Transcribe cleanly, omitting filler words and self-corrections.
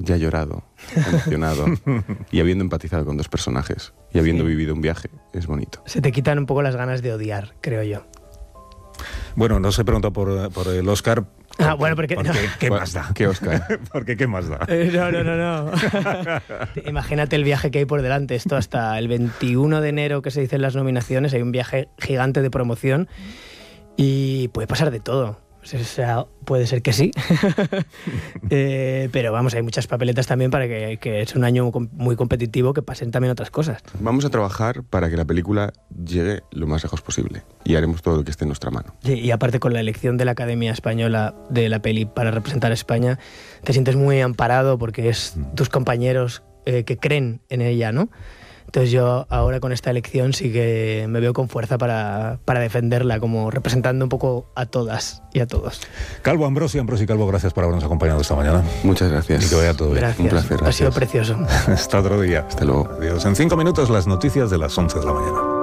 ya llorado, emocionado y habiendo empatizado con dos personajes y habiendo vivido un viaje, es bonito. Se te quitan un poco las ganas de odiar, creo yo. Bueno, no se pregunta por el Oscar. Bueno, porque... ¿Qué más da? ¿Qué Oscar? Porque ¿qué más da? No. Imagínate el viaje que hay por delante. Esto hasta el 21 de enero que se dicen las nominaciones, hay un viaje gigante de promoción y puede pasar de todo. O sea, puede ser que sí, pero vamos, hay muchas papeletas también para que es un año muy competitivo, que pasen también otras cosas. Vamos a trabajar para que la película llegue lo más lejos posible y haremos todo lo que esté en nuestra mano. Y aparte, con la elección de la Academia Española de la peli para representar a España, te sientes muy amparado porque es tus compañeros que creen en ella, ¿no? Entonces yo ahora con esta elección sí que me veo con fuerza para defenderla, como representando un poco a todas y a todos. Calvo, Ambrosi Calvo, gracias por habernos acompañado esta mañana. Muchas gracias. Y que vaya todo bien. Gracias. Un placer. Ha sido precioso. Hasta otro día. Hasta luego. Adiós. En 5 minutos las noticias de las 11 de la mañana.